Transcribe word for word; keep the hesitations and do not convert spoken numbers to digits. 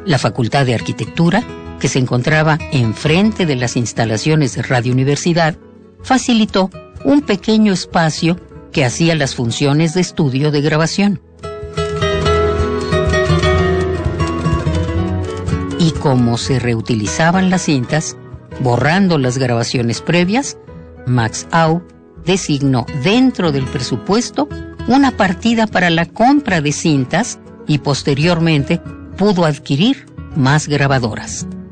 La Facultad de Arquitectura, que se encontraba enfrente de las instalaciones de Radio Universidad, facilitó un pequeño espacio que hacía las funciones de estudio de grabación. Y como se reutilizaban las cintas, borrando las grabaciones previas, Max Au designó dentro del presupuesto una partida para la compra de cintas y posteriormente pudo adquirir más grabadoras.